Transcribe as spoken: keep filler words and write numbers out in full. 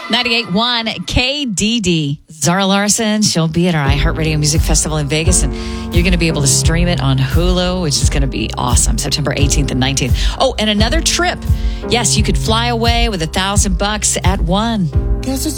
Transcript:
ninety-eight point one K D D. Zara Larson, she'll be at our iHeartRadio Music Festival in Vegas, and you're going to be able to stream it on Hulu, which is going to be awesome, September eighteenth and nineteenth. Oh, and another trip. Yes, you could fly away with a thousand bucks at one. Guess it's